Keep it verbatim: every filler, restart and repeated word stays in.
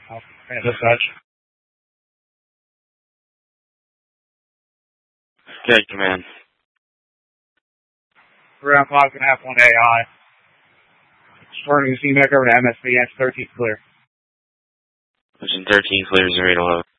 As such. Okay, command. Ground five and a half one A I. Turning the scene back over to M S V, X thirteen clear. Mission thirteen clear, zero to low.